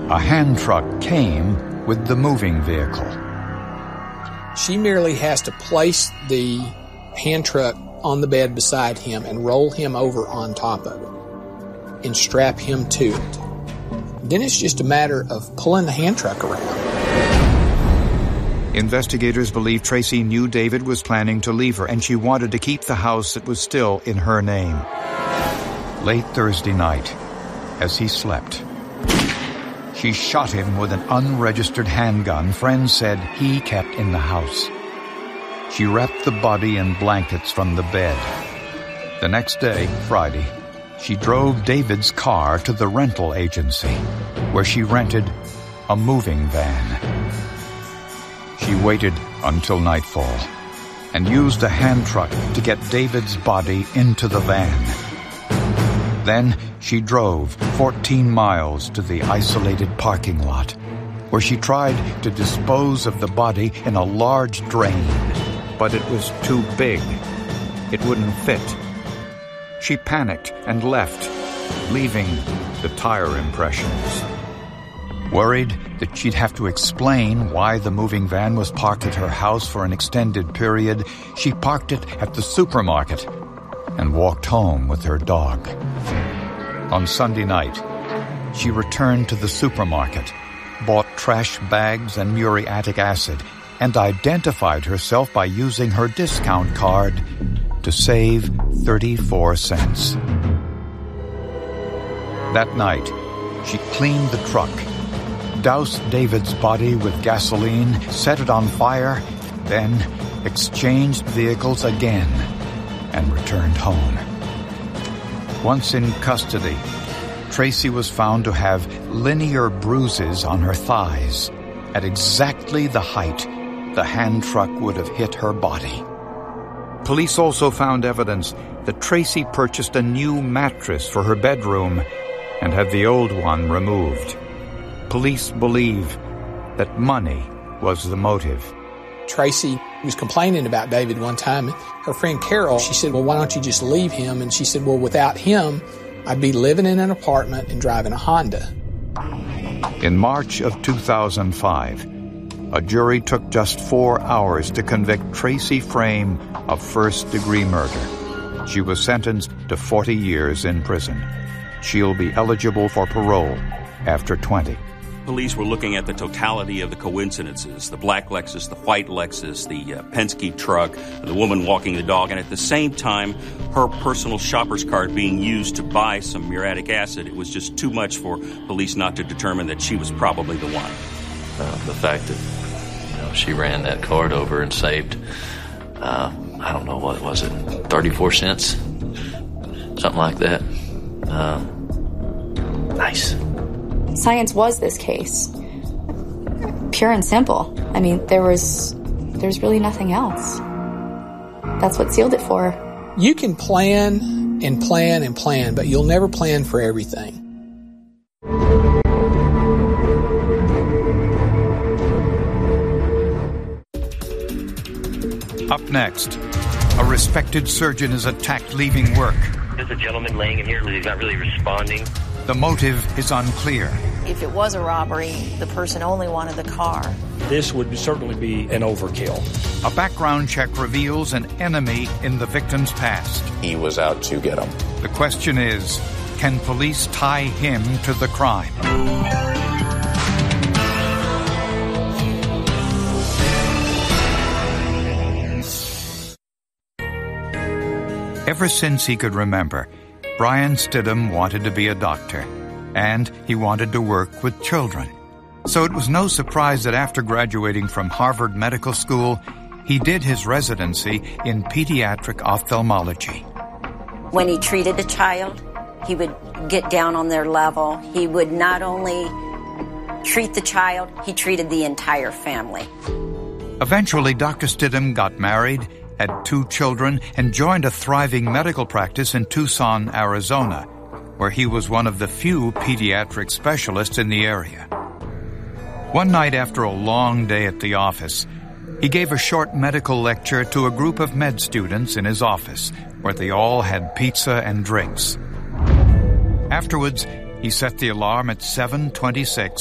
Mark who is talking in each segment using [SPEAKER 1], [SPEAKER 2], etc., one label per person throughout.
[SPEAKER 1] A hand truck came with the moving vehicle.
[SPEAKER 2] She merely has to place the hand truck on the bed beside him and roll him over on top of it and strap him to it. Then it's just a matter of pulling the hand truck around.
[SPEAKER 1] Investigators believe Tracy knew David was planning to leave her, and she wanted to keep the house that was still in her name. Late Thursday night, as he slept, she shot him with an unregistered handgun friends said he kept in the house. She wrapped the body in blankets from the bed. The next day, Friday, she drove David's car to the rental agency, where she rented a moving van. She waited until nightfall and used a hand truck to get David's body into the van. Then she drove 14 miles to the isolated parking lot, where she tried to dispose of the body in a large drain, but it was too big. It wouldn't fit. She panicked and left, leaving the tire impressions. Worried that she'd have to explain why the moving van was parked at her house for an extended period, she parked it at the supermarket and walked home with her dog. On Sunday night, she returned to the supermarket, bought trash bags and muriatic acid, and identified herself by using her discount card to save 34 cents. That night, she cleaned the truck, doused David's body with gasoline, set it on fire, then exchanged vehicles again and returned home. Once in custody, Tracy was found to have linear bruises on her thighs at exactly the height the hand truck would have hit her body. Police also found evidence that Tracy purchased a new mattress for her bedroom and had the old one removed. Police believe that money was the motive.
[SPEAKER 2] Tracy was complaining about David one time. Her friend Carol, she said, well, why don't you just leave him? And she said, well, without him, I'd be living in an apartment and driving a Honda.
[SPEAKER 1] In March of 2005, a jury took just 4 hours to convict Tracy Frame of first-degree murder. She was sentenced to 40 years in prison. She'll be eligible for parole after 20.
[SPEAKER 3] Police were looking at the totality of the coincidences, the black Lexus, the white Lexus, the Penske truck, the woman walking the dog, and at the same time, her personal shopper's card being used to buy some muriatic acid. It was just too much for police not to determine that she was probably the one.
[SPEAKER 4] The fact that she ran that card over and saved, I don't know, what was it, 34 cents? Something like that. Nice.
[SPEAKER 5] Science was this case. Pure and simple. I mean, there's really nothing else. That's what sealed it for her.
[SPEAKER 2] You can plan and plan and plan, but you'll never plan for everything.
[SPEAKER 1] Up next, a respected surgeon is attacked leaving work.
[SPEAKER 6] There's a gentleman laying in here. He's not really responding.
[SPEAKER 1] The motive is unclear.
[SPEAKER 7] If it was a robbery, the person only wanted the car.
[SPEAKER 8] This would certainly be an overkill.
[SPEAKER 1] A background check reveals an enemy in the victim's past.
[SPEAKER 9] He was out to get him.
[SPEAKER 1] The question is, can police tie him to the crime? Ever since he could remember, Brian Stidham wanted to be a doctor, and he wanted to work with children. So it was no surprise that after graduating from Harvard Medical School, he did his residency in pediatric ophthalmology.
[SPEAKER 10] When he treated a child, he would get down on their level. He would not only treat the child, he treated the entire family.
[SPEAKER 1] Eventually, Dr. Stidham got married, had 2 children, and joined a thriving medical practice in Tucson, Arizona, where he was one of the few pediatric specialists in the area. One night after a long day at the office, he gave a short medical lecture to a group of med students in his office, where they all had pizza and drinks. Afterwards, he set the alarm at 7:26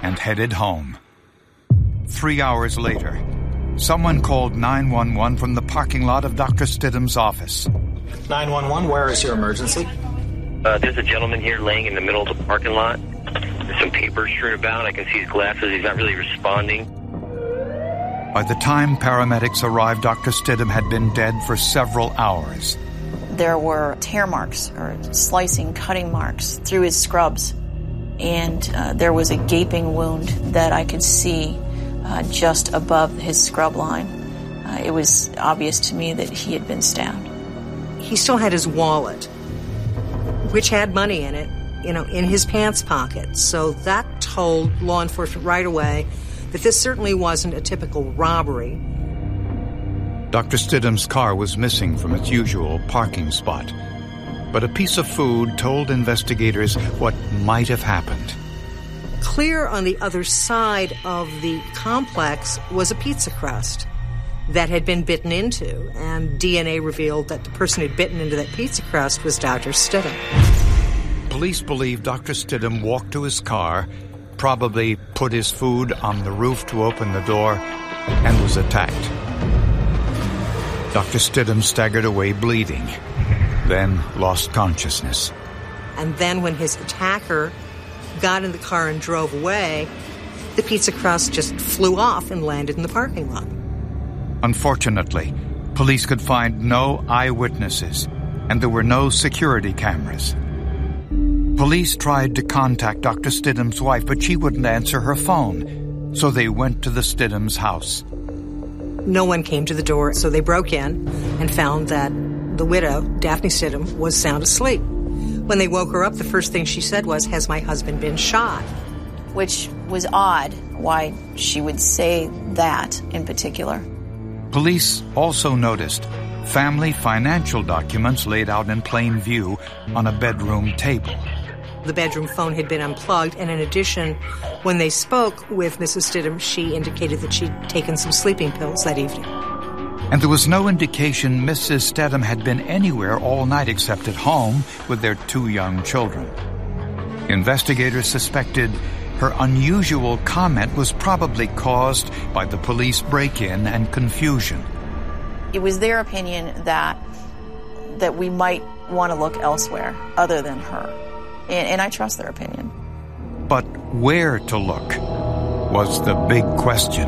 [SPEAKER 1] and headed home. 3 hours later, someone called 911 from the parking lot of Dr. Stidham's office.
[SPEAKER 9] 911, where is your emergency?
[SPEAKER 6] There's a gentleman here laying in the middle of the parking lot. There's some papers strewn about. I can see his glasses. He's not really responding.
[SPEAKER 1] By the time paramedics arrived, Dr. Stidham had been dead for several hours.
[SPEAKER 7] There were tear marks or slicing, cutting marks through his scrubs. And there was a gaping wound that I could see just above his scrub line. It was obvious to me that he had been stabbed.
[SPEAKER 11] He still had his wallet, which had money in it, in his pants pocket. So that told law enforcement right away that this certainly wasn't a typical robbery.
[SPEAKER 1] Dr. Stidham's car was missing from its usual parking spot, but a piece of food told investigators what might have happened.
[SPEAKER 11] Clear on the other side of the complex was a pizza crust that had been bitten into, and DNA revealed that the person who'd bitten into that pizza crust was Dr. Stidham.
[SPEAKER 1] Police believe Dr. Stidham walked to his car, probably put his food on the roof to open the door, and was attacked. Dr. Stidham staggered away bleeding, then lost consciousness.
[SPEAKER 11] And then when his attacker got in the car and drove away, the pizza crust just flew off and landed in the parking lot.
[SPEAKER 1] Unfortunately, police could find no eyewitnesses, and there were no security cameras. Police tried to contact Dr. Stidham's wife, but she wouldn't answer her phone, so they went to the Stidham's house.
[SPEAKER 11] No one came to the door, so they broke in and found that the widow, Daphne Stidham, was sound asleep. When they woke her up, the first thing she said was, "Has my husband been shot?"
[SPEAKER 7] Which was odd, why she would say that in particular.
[SPEAKER 1] Police also noticed family financial documents laid out in plain view on a bedroom table.
[SPEAKER 11] The bedroom phone had been unplugged, and in addition, when they spoke with Mrs. Stidham, she indicated that she'd taken some sleeping pills that evening.
[SPEAKER 1] And there was no indication Mrs. Stidham had been anywhere all night except at home with their 2 young children. Investigators suspected her unusual comment was probably caused by the police break-in and confusion.
[SPEAKER 7] It was their opinion that we might want to look elsewhere other than her. And I trust their opinion.
[SPEAKER 1] But where to look was the big question.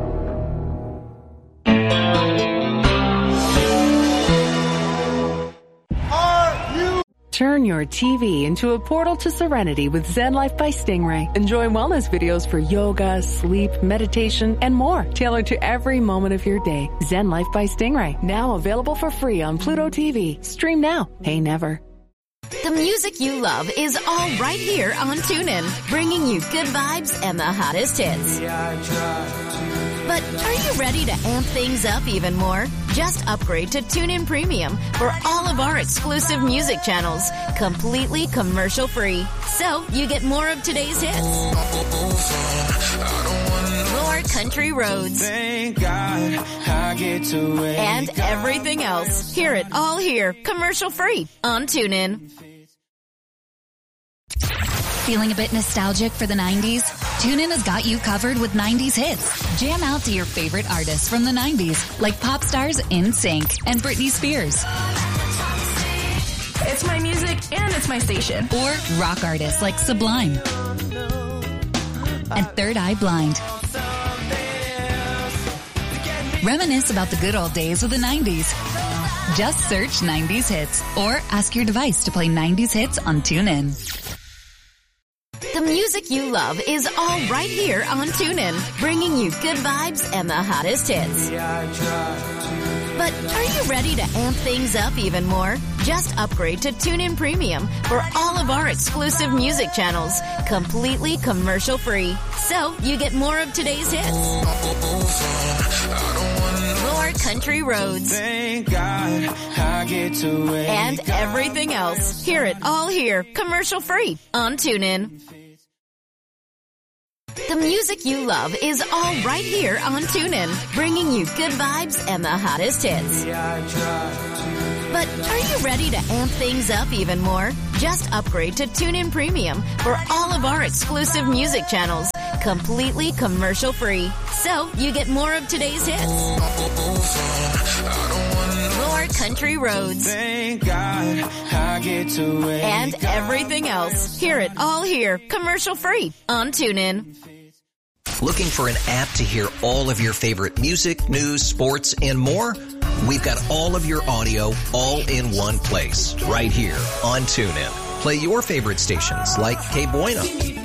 [SPEAKER 12] Turn your TV into a portal to serenity with Zen Life by Stingray. Enjoy wellness videos for yoga, sleep, meditation, and more, tailored to every moment of your day. Zen Life by Stingray, now available for free on Pluto TV. Stream now, pay never.
[SPEAKER 13] The music you love is all right here on TuneIn, bringing you good vibes and the hottest hits. But are you ready to amp things up even more? Just upgrade to TuneIn Premium for all of our exclusive music channels, completely commercial-free. So you get more of today's hits, more country roads, and everything else. Hear it all here, commercial-free on TuneIn.
[SPEAKER 14] Feeling a bit nostalgic for the 90s? TuneIn has got you covered with 90s hits. Jam out to your favorite artists from the 90s, like pop stars NSYNC and Britney Spears.
[SPEAKER 15] It's my music and it's my station.
[SPEAKER 14] Or rock artists like Sublime and Third Eye Blind. Reminisce about the good old days with the 90s. Just search 90s hits or ask your device to play 90s hits on TuneIn.
[SPEAKER 13] The music you love is all right here on TuneIn, bringing you good vibes and the hottest hits. But are you ready to amp things up even more? Just upgrade to TuneIn Premium for all of our exclusive music channels, completely commercial-free. So you get more of today's hits, more country roads, and everything else. Hear it all here, commercial-free on TuneIn. The music you love is all right here on TuneIn, bringing you good vibes and the hottest hits. But are you ready to amp things up even more? Just upgrade to TuneIn Premium for all of our exclusive music channels, completely commercial-free. So you get more of today's hits. More country roads.
[SPEAKER 16] Thank God I get to wake
[SPEAKER 13] and everything else. Hear it all here, commercial-free on TuneIn.
[SPEAKER 17] Looking for an app to hear all of your favorite music, news, sports, and more? We've got all of your audio all in one place, right here on TuneIn. Play your favorite stations like Que Bueno,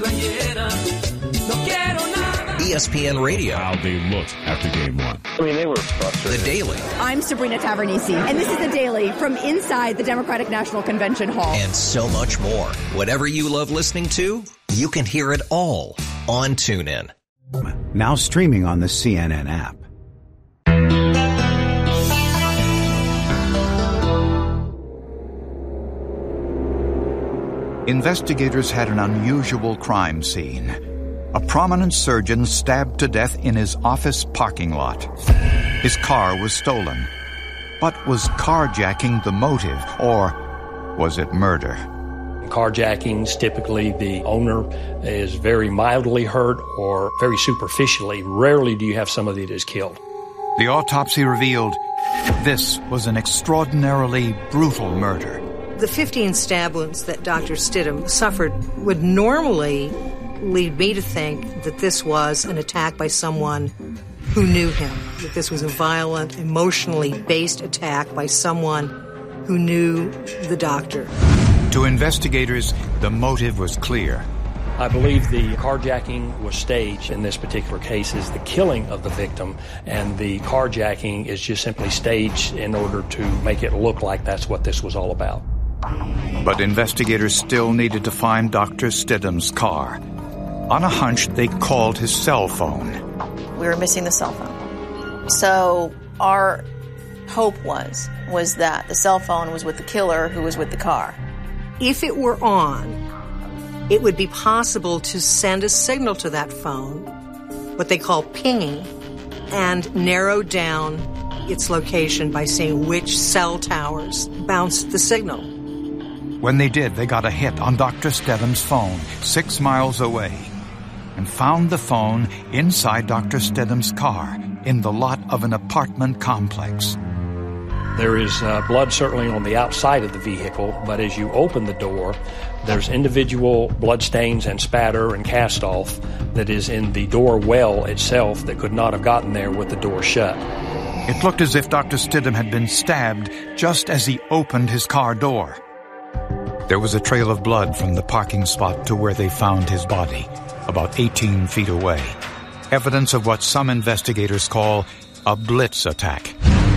[SPEAKER 17] ESPN Radio.
[SPEAKER 18] How they looked after game one.
[SPEAKER 6] I mean, they were frustrated.
[SPEAKER 17] The Daily.
[SPEAKER 19] I'm Sabrina Tavernisi, and this is The Daily from inside the Democratic National Convention Hall.
[SPEAKER 17] And so much more. Whatever you love listening to, you can hear it all on TuneIn.
[SPEAKER 20] Now streaming on the CNN app.
[SPEAKER 1] Investigators had an unusual crime scene. A prominent surgeon stabbed to death in his office parking lot. His car was stolen. But was carjacking the motive, or was it murder?
[SPEAKER 8] Carjackings, typically the owner is very mildly hurt or very superficially. Rarely do you have somebody that is killed.
[SPEAKER 1] The autopsy revealed this was an extraordinarily brutal murder.
[SPEAKER 11] The 15 stab wounds that Dr. Stidham suffered would normally lead me to think that this was an attack by someone who knew him, that this was a violent, emotionally based attack by someone who knew the doctor.
[SPEAKER 1] To investigators, the motive was clear.
[SPEAKER 8] I believe the carjacking was staged in this particular case is the killing of the victim, and the carjacking is just simply staged in order to make it look like that's what this was all about.
[SPEAKER 1] But investigators still needed to find Dr. Stidham's car. On a hunch, they called his cell phone.
[SPEAKER 7] We were missing the cell phone. So our hope was that the cell phone was with the killer who was with the car.
[SPEAKER 11] If it were on, it would be possible to send a signal to that phone, what they call pinging, and narrow down its location by seeing which cell towers bounced the signal.
[SPEAKER 1] When they did, they got a hit on Dr. Stidham's phone 6 miles away and found the phone inside Dr. Stidham's car in the lot of an apartment complex.
[SPEAKER 8] There is blood certainly on the outside of the vehicle, but as you open the door, there's individual blood stains and spatter and cast-off that is in the door well itself that could not have gotten there with the door shut.
[SPEAKER 1] It looked as if Dr. Stidham had been stabbed just as he opened his car door. There was a trail of blood from the parking spot to where they found his body, about 18 feet away. Evidence of what some investigators call a blitz attack.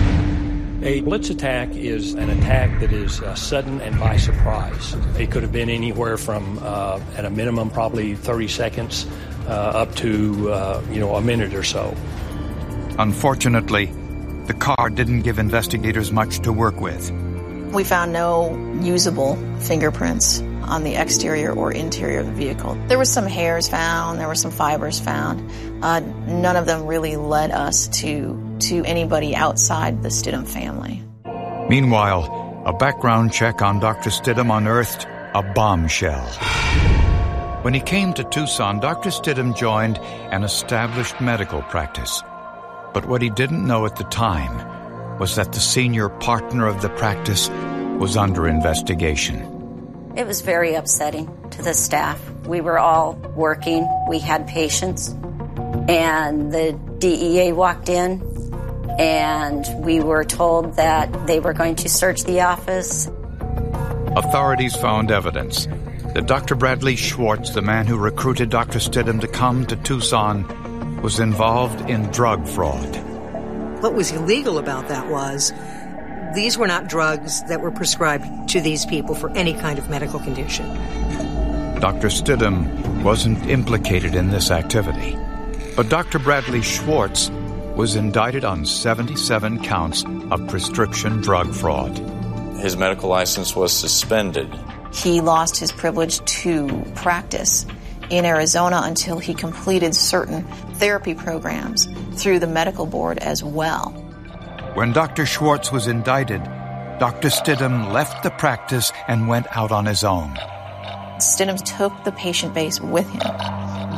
[SPEAKER 8] A blitz attack is an attack that is sudden and by surprise. It could have been anywhere from, at a minimum, probably 30 seconds up to, a minute or so.
[SPEAKER 1] Unfortunately, the car didn't give investigators much to work with.
[SPEAKER 7] We found no usable fingerprints on the exterior or interior of the vehicle. There were some hairs found, there were some fibers found. None of them really led us to anybody outside the Stidham family.
[SPEAKER 1] Meanwhile, a background check on Dr. Stidham unearthed a bombshell. When he came to Tucson, Dr. Stidham joined an established medical practice. But what he didn't know at the time was that the senior partner of the practice was under investigation.
[SPEAKER 10] It was very upsetting to the staff. We were all working. We had patients. And the DEA walked in, and we were told that they were going to search the office.
[SPEAKER 1] Authorities found evidence that Dr. Bradley Schwartz, the man who recruited Dr. Stidham to come to Tucson, was involved in drug fraud.
[SPEAKER 11] What was illegal about that was these were not drugs that were prescribed to these people for any kind of medical condition.
[SPEAKER 1] Dr. Stidham wasn't implicated in this activity, but Dr. Bradley Schwartz was indicted on 77 counts of prescription drug fraud.
[SPEAKER 21] His medical license was suspended.
[SPEAKER 7] He lost his privilege to practice in Arizona until he completed certain therapy programs through the medical board as well.
[SPEAKER 1] When Dr. Schwartz was indicted, Dr. Stidham left the practice and went out on his own.
[SPEAKER 7] Stidham took the patient base with him.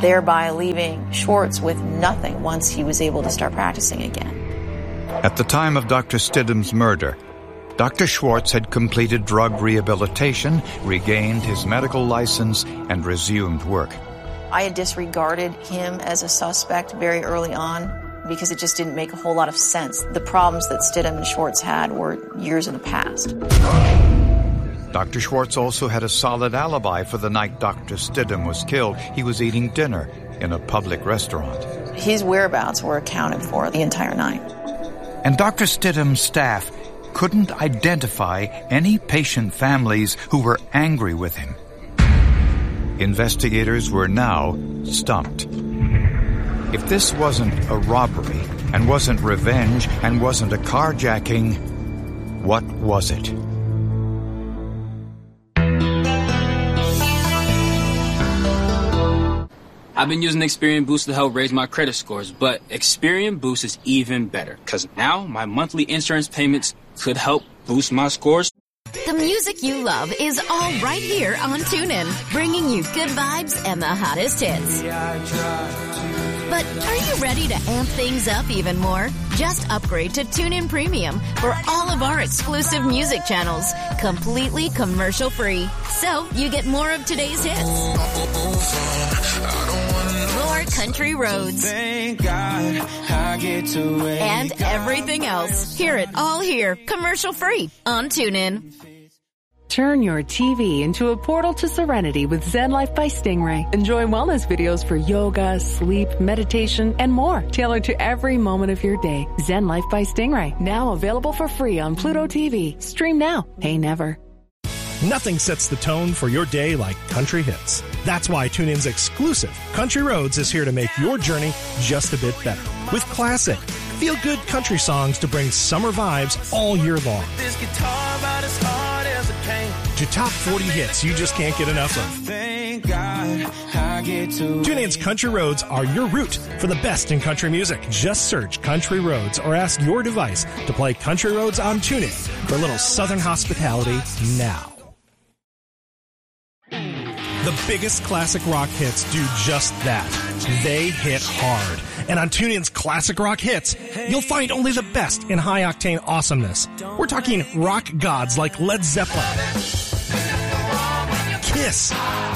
[SPEAKER 7] thereby leaving Schwartz with nothing once he was able to start practicing again.
[SPEAKER 1] At the time of Dr. Stidham's murder, Dr. Schwartz had completed drug rehabilitation, regained his medical license, and resumed work.
[SPEAKER 7] I had disregarded him as a suspect very early on because it just didn't make a whole lot of sense. The problems that Stidham and Schwartz had were years in the past.
[SPEAKER 1] Dr. Schwartz also had a solid alibi for the night Dr. Stidham was killed. He was eating dinner in a public restaurant.
[SPEAKER 7] His whereabouts were accounted for the entire night.
[SPEAKER 1] And Dr. Stidham's staff couldn't identify any patient families who were angry with him. Investigators were now stumped. If this wasn't a robbery, and wasn't revenge, and wasn't a carjacking, what was it?
[SPEAKER 3] I've been using Experian Boost to help raise my credit scores, but Experian Boost is even better, because now my monthly insurance payments could help boost my scores.
[SPEAKER 13] The music you love is all right here on TuneIn, bringing you good vibes and the hottest hits. But are you ready to amp things up even more? Just upgrade to TuneIn Premium for all of our exclusive music channels, completely commercial-free. So you get more of today's hits. More country roads. And everything else. Hear it all here, commercial-free on TuneIn.
[SPEAKER 12] Turn your TV into a portal to serenity with Zen Life by Stingray. Enjoy wellness videos for yoga, sleep, meditation, and more, tailored to every moment of your day. Zen Life by Stingray, now available for free on Pluto TV. Stream now, pay never.
[SPEAKER 22] Nothing sets the tone for your day like country hits. That's why TuneIn's exclusive Country Roads is here to make your journey just a bit better. With classic, feel-good country songs to bring summer vibes all year long.
[SPEAKER 16] This guitar about as hard as it came.
[SPEAKER 22] To top 40 hits you just can't get enough of.
[SPEAKER 16] Thank God I get to
[SPEAKER 22] TuneIn's Country Roads are your route for the best in country music. Just search Country Roads or ask your device to play Country Roads on TuneIn for a little Southern hospitality now. The biggest classic rock hits do just that. They hit hard. And on TuneIn's Classic Rock Hits, you'll find only the best in high-octane awesomeness. We're talking rock gods like Led Zeppelin, Kiss,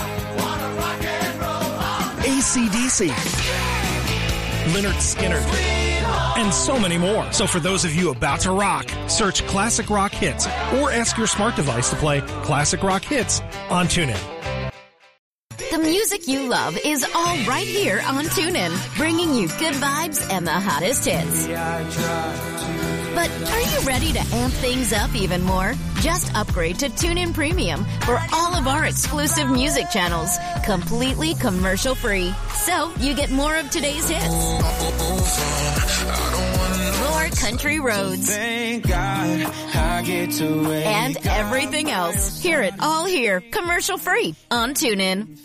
[SPEAKER 22] AC/DC, Lynyrd Skynyrd, and so many more. So for those of you about to rock, search Classic Rock Hits or ask your smart device to play Classic Rock Hits on TuneIn.
[SPEAKER 13] The music you love is all right here on TuneIn, bringing you good vibes and the hottest hits. But are you ready to amp things up even more? Just upgrade to TuneIn Premium for all of our exclusive music channels, completely commercial-free. So you get more of today's hits. More country roads.
[SPEAKER 16] Thank God I get to
[SPEAKER 13] and everything else. Hear it all here, commercial-free on TuneIn.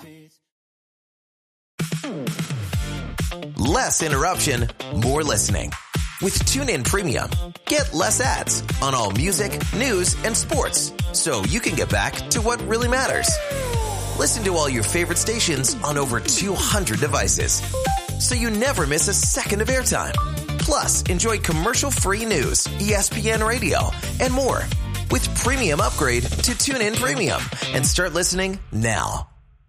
[SPEAKER 23] Less interruption, more listening. With TuneIn Premium, get less ads on all music, news, and sports, so you can get back to what really matters. Listen to all your favorite stations on over 200 devices, so you never miss a second of airtime. Plus, enjoy commercial-free news, ESPN Radio, and more. With Premium Upgrade to TuneIn Premium and start listening now.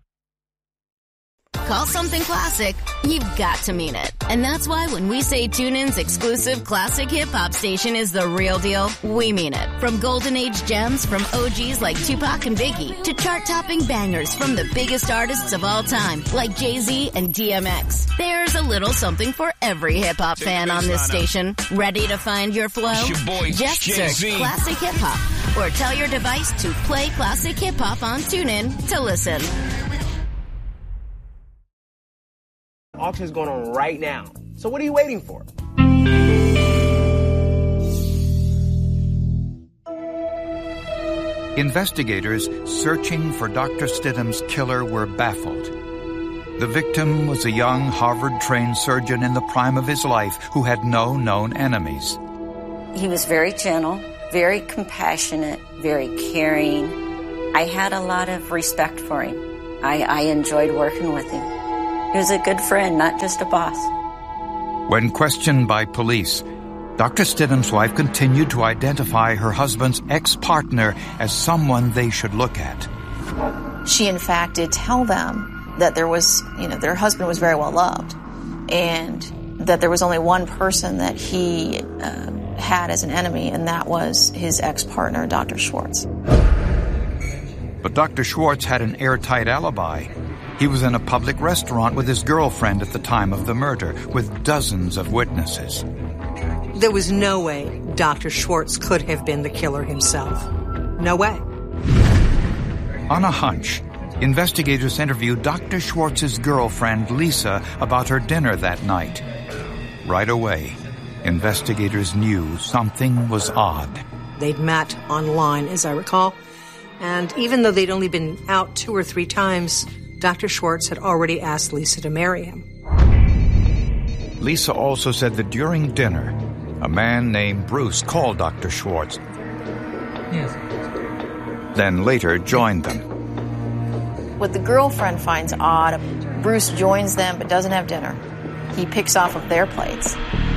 [SPEAKER 13] Call something classic, you've got to mean it. And that's why when we say TuneIn's exclusive classic hip-hop station is the real deal, we mean it. From golden age gems from OGs like Tupac and Biggie to chart-topping bangers from the biggest artists of all time like Jay-Z and DMX. There's a little something for every hip-hop fan on this station. Ready to find your flow? Just search Classic Hip-Hop or tell your device to play Classic Hip-Hop on TuneIn to listen.
[SPEAKER 24] Auction is going on right now. So what are you waiting for?
[SPEAKER 1] Investigators searching for Dr. Stidham's killer were baffled. The victim was a young Harvard-trained surgeon in the prime of his life who had no known enemies.
[SPEAKER 10] He was very gentle, very compassionate, very caring. I had a lot of respect for him. I enjoyed working with him. He was a good friend, not just a boss.
[SPEAKER 1] When questioned by police, Dr. Stidham's wife continued to identify her husband's ex-partner as someone they should look at.
[SPEAKER 7] She, in fact, did tell them that there was, their husband was very well loved, and that there was only one person that he had as an enemy, and that was his ex-partner, Dr. Schwartz.
[SPEAKER 1] But Dr. Schwartz had an airtight alibi. He was in a public restaurant with his girlfriend at the time of the murder, with dozens of witnesses.
[SPEAKER 11] There was no way Dr. Schwartz could have been the killer himself. No way.
[SPEAKER 1] On a hunch, investigators interviewed Dr. Schwartz's girlfriend, Lisa, about her dinner that night. Right away, investigators knew something was odd.
[SPEAKER 11] They'd met online, as I recall, and even though they'd only been out 2 or 3 times, Dr. Schwartz had already asked Lisa to marry him.
[SPEAKER 1] Lisa also said that during dinner, a man named Bruce called Dr. Schwartz.
[SPEAKER 2] Yes.
[SPEAKER 1] Then later joined them.
[SPEAKER 7] What the girlfriend finds odd, Bruce joins them but doesn't have dinner. He picks off of their plates.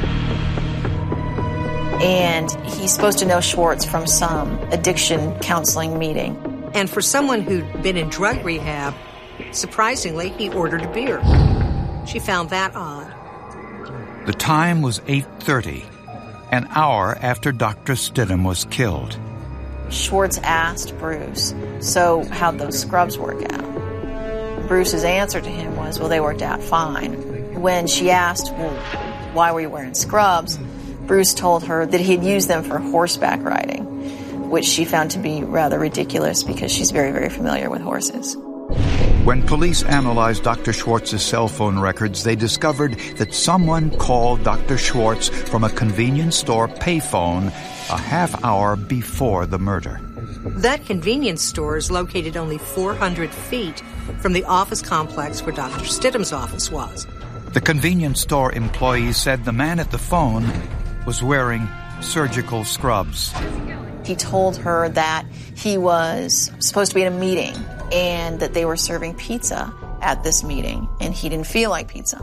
[SPEAKER 7] And he's supposed to know Schwartz from some addiction counseling meeting.
[SPEAKER 11] And for someone who'd been in drug rehab, surprisingly, he ordered a beer. She found that odd.
[SPEAKER 1] The time was 8:30, an hour after Dr. Stidham was killed.
[SPEAKER 7] Schwartz asked Bruce, so how'd those scrubs work out? Bruce's answer to him was, well, they worked out fine. When she asked, well, why were you wearing scrubs? Bruce told her that he'd used them for horseback riding, which she found to be rather ridiculous because she's very, very familiar with horses.
[SPEAKER 1] When police analyzed Dr. Schwartz's cell phone records, they discovered that someone called Dr. Schwartz from a convenience store payphone a half hour before the murder.
[SPEAKER 11] That convenience store is located only 400 feet from the office complex where Dr. Stidham's office was.
[SPEAKER 1] The convenience store employee said the man at the phone was wearing surgical scrubs.
[SPEAKER 7] He told her that he was supposed to be in a meeting and that they were serving pizza at this meeting, and he didn't feel like pizza.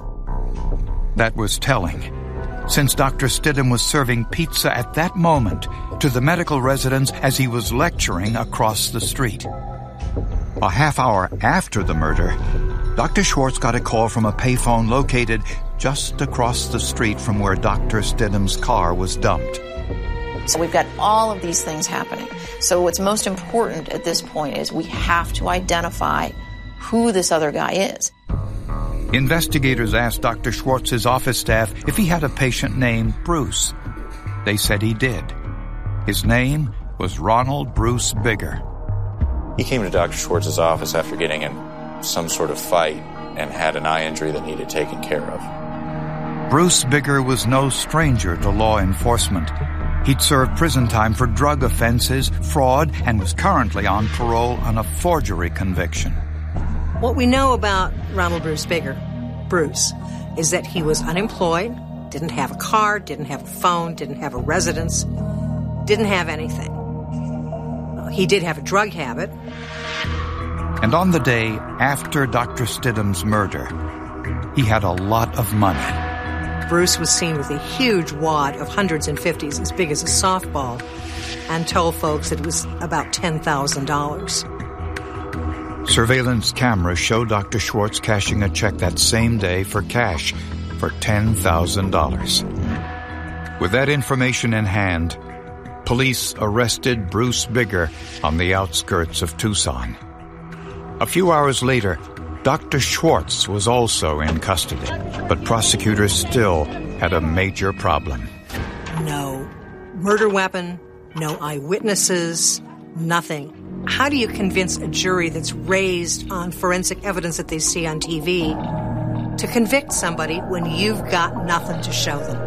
[SPEAKER 1] That was telling, since Dr. Stidham was serving pizza at that moment to the medical residents as he was lecturing across the street. A half hour after the murder, Dr. Schwartz got a call from a payphone located just across the street from where Dr. Stidham's car was dumped.
[SPEAKER 7] So we've got all of these things happening. So what's most important at this point is we have to identify who this other guy is.
[SPEAKER 1] Investigators asked Dr. Schwartz's office staff if he had a patient named Bruce. They said he did. His name was Ronald Bruce Bigger.
[SPEAKER 21] He came to Dr. Schwartz's office after getting in some sort of fight and had an eye injury that needed taken care of.
[SPEAKER 1] Bruce Bigger was no stranger to law enforcement. He'd served prison time for drug offenses, fraud, and was currently on parole on a forgery conviction.
[SPEAKER 11] What we know about Ronald Bruce Bigger, Bruce, is that he was unemployed, didn't have a car, didn't have a phone, didn't have a residence, didn't have anything. He did have a drug habit.
[SPEAKER 1] And on the day after Dr. Stidham's murder, he had a lot of money.
[SPEAKER 11] Bruce was seen with a huge wad of hundreds and fifties as big as a softball and told folks that it was about $10,000.
[SPEAKER 1] Surveillance cameras showed Dr. Schwartz cashing a check that same day for cash for $10,000. With that information in hand, police arrested Bruce Bigger on the outskirts of Tucson. A few hours later, Dr. Schwartz was also in custody, but prosecutors still had a major problem.
[SPEAKER 11] No murder weapon, no eyewitnesses, nothing. How do you convince a jury that's raised on forensic evidence that they see on TV to convict somebody when you've got nothing to show them?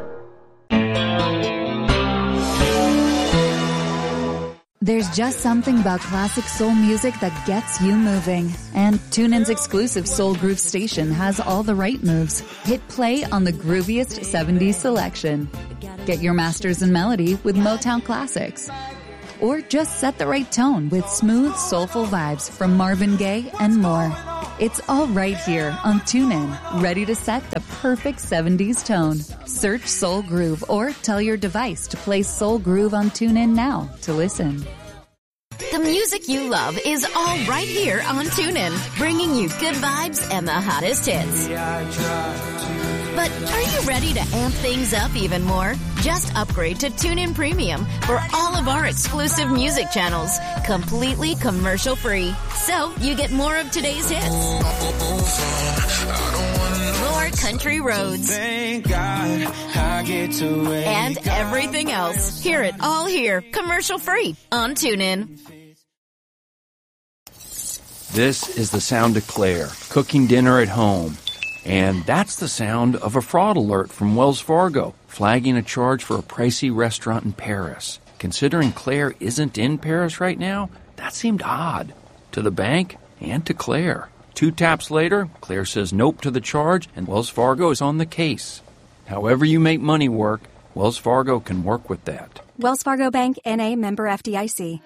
[SPEAKER 14] There's just something about classic soul music that gets you moving. And TuneIn's exclusive Soul Groove station has all the right moves. Hit play on the grooviest 70s selection. Get your masters in melody with Motown Classics. Or just set the right tone with smooth, soulful vibes from Marvin Gaye and more. It's all right here on TuneIn, ready to set the perfect 70s tone. Search Soul Groove or tell your device to play Soul Groove on TuneIn now to listen.
[SPEAKER 13] The music you love is all right here on TuneIn, bringing you good vibes and the hottest hits. But are you ready to amp things up even more? Just upgrade to TuneIn Premium for all of our exclusive music channels, completely commercial-free. So you get more of today's hits, more country roads,
[SPEAKER 16] Thank God I get to wake
[SPEAKER 13] and everything else. Hear it all here, commercial-free on TuneIn.
[SPEAKER 2] This is the sound of Claire, cooking dinner at home. And that's the sound of a fraud alert from Wells Fargo, flagging a charge for a pricey restaurant in Paris. Considering Claire isn't in Paris right now, that seemed odd. To the bank and to Claire. 2 taps later, Claire says nope to the charge, and Wells Fargo is on the case. However you make money work, Wells Fargo can work with that.
[SPEAKER 19] Wells Fargo Bank, N.A., member FDIC.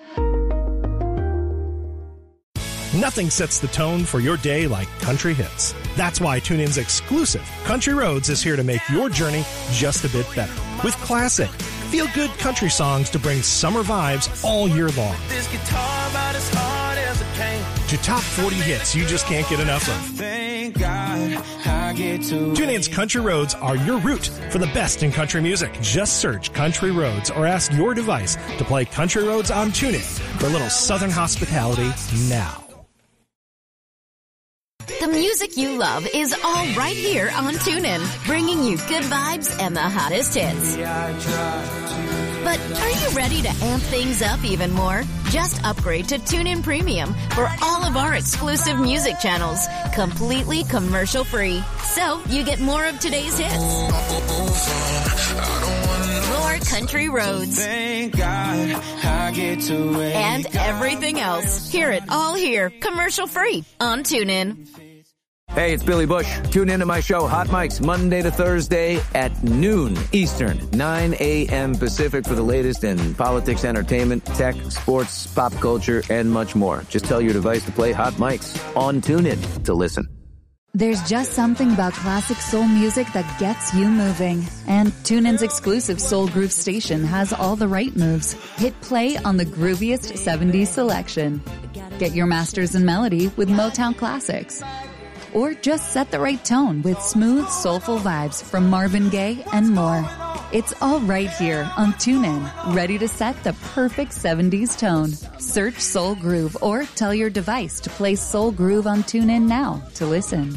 [SPEAKER 22] Nothing sets the tone for your day like country hits. That's why TuneIn's exclusive Country Roads is here to make your journey just a bit better. With classic, feel-good country songs to bring summer vibes all year long.
[SPEAKER 16] this guitar about as hard as it came.
[SPEAKER 22] To top 40 hits you just can't get enough of.
[SPEAKER 16] Thank God I get to
[SPEAKER 22] TuneIn's Country Roads are your route for the best in country music. Just search Country Roads or ask your device to play Country Roads on TuneIn for a little Southern hospitality now.
[SPEAKER 13] The music you love is all right here on TuneIn, bringing you good vibes and the hottest hits. But are you ready to amp things up even more? Just upgrade to TuneIn Premium for all of our exclusive music channels, completely commercial-free. So you get more of today's hits, more country roads,
[SPEAKER 16] Thank God I get to wake
[SPEAKER 13] and everything else. Hear it all here, commercial-free on TuneIn.
[SPEAKER 4] Hey, it's Billy Bush. Tune in to my show, Hot Mics, Monday to Thursday at noon Eastern, 9 a.m. Pacific for the latest in politics, entertainment, tech, sports, pop culture, and much more. Just tell your device to play Hot Mics on TuneIn to listen.
[SPEAKER 14] There's just something about classic soul music that gets you moving. And TuneIn's exclusive Soul Groove station has all the right moves. Hit play on the grooviest 70s selection. Get your masters in melody with Motown classics. Or just set the right tone with smooth, soulful vibes from Marvin Gaye and more. It's all right here on TuneIn, ready to set the perfect 70s tone. Search Soul Groove or tell your device to play Soul Groove on TuneIn now to listen.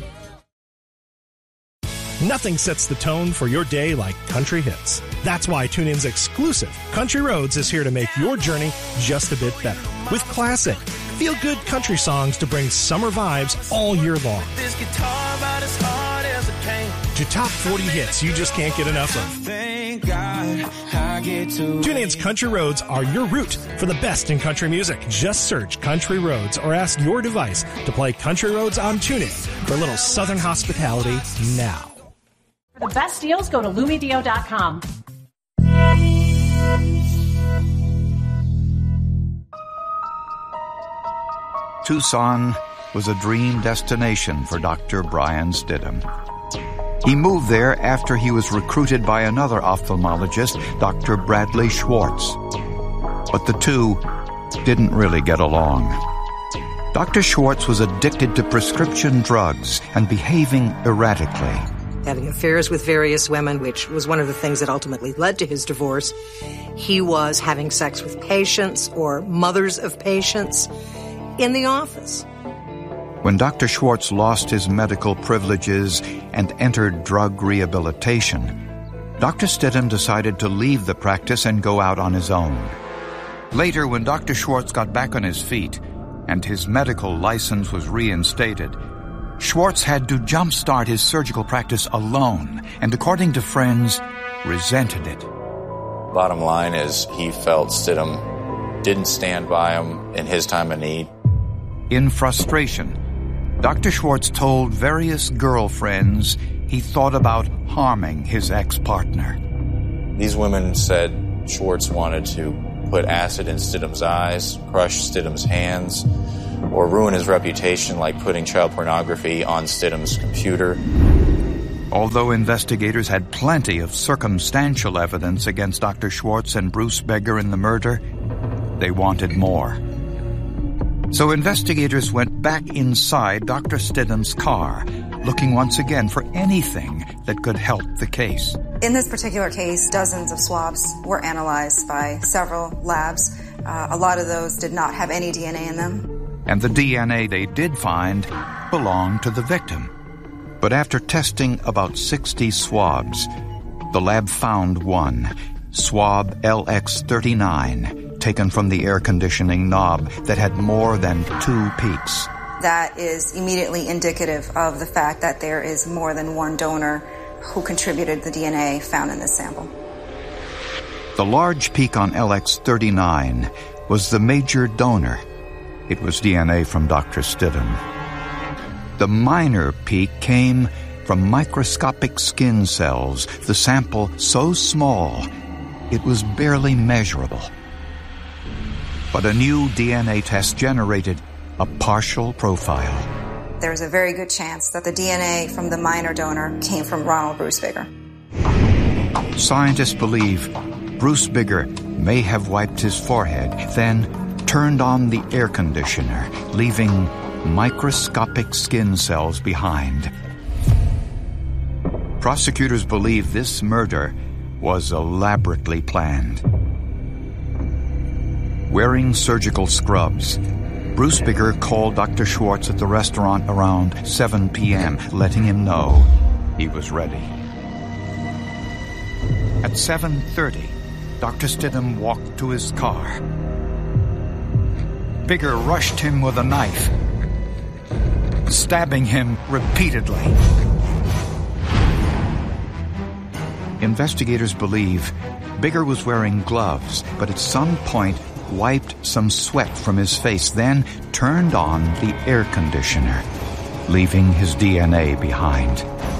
[SPEAKER 22] Nothing sets the tone for your day like country hits. That's why TuneIn's exclusive Country Roads is here to make your journey just a bit better. With classic, feel-good country songs to bring summer vibes all year long.
[SPEAKER 16] this guitar about as hard as it came.
[SPEAKER 22] To top 40 hits you just can't get enough of.
[SPEAKER 16] Thank God I get to
[SPEAKER 22] TuneIn's Country Roads are your route for the best in country music. Just search Country Roads or ask your device to play Country Roads on TuneIn for a little Southern hospitality now.
[SPEAKER 5] For the best deals, go to LumiDeo.com.
[SPEAKER 1] Tucson was a dream destination for Dr. Brian Stidham. He moved there after he was recruited by another ophthalmologist, Dr. Bradley Schwartz. But the two didn't really get along. Dr. Schwartz was addicted to prescription drugs and behaving erratically.
[SPEAKER 11] Having affairs with various women, which was one of the things that ultimately led to his divorce. He was having sex with patients or mothers of patients in the office.
[SPEAKER 1] When Dr. Schwartz lost his medical privileges and entered drug rehabilitation, Dr. Stidham decided to leave the practice and go out on his own. Later, when Dr. Schwartz got back on his feet and his medical license was reinstated, Schwartz had to jumpstart his surgical practice alone, and according to friends, resented it.
[SPEAKER 21] Bottom line is he felt Stidham didn't stand by him in his time of need.
[SPEAKER 1] In frustration, Dr. Schwartz told various girlfriends he thought about harming his ex-partner.
[SPEAKER 21] These women said Schwartz wanted to put acid in Stidham's eyes, crush Stidham's hands, or ruin his reputation like putting child pornography on Stidham's computer.
[SPEAKER 1] Although investigators had plenty of circumstantial evidence against Dr. Schwartz and Bruce Beggar in the murder, they wanted more. So investigators went back inside Dr. Stidham's car, looking once again for anything that could help the case.
[SPEAKER 6] In this particular case, dozens of swabs were analyzed by several labs. A lot of those did not have any DNA in them.
[SPEAKER 1] And the DNA they did find belonged to the victim. But after testing about 60 swabs, the lab found one, swab LX39, taken from the air conditioning knob that had more than 2 peaks.
[SPEAKER 6] That is immediately indicative of the fact that there is more than one donor who contributed the DNA found in this sample.
[SPEAKER 1] The large peak on LX39 was the major donor. It was DNA from Dr. Stidham. The minor peak came from microscopic skin cells, the sample so small it was barely measurable. But a new DNA test generated a partial profile.
[SPEAKER 6] There's a very good chance that the DNA from the minor donor came from Ronald Bruce Beggar.
[SPEAKER 1] Scientists believe Bruce Beggar may have wiped his forehead, then turned on the air conditioner, leaving microscopic skin cells behind. Prosecutors believe this murder was elaborately planned. Wearing surgical scrubs, Bruce Beggar called Dr. Schwartz at the restaurant around 7 p.m., letting him know he was ready. At 7:30, Dr. Stidham walked to his car. Beggar rushed him with a knife, stabbing him repeatedly. Investigators believe Beggar was wearing gloves, but at some point wiped some sweat from his face, then turned on the air conditioner, leaving his DNA behind.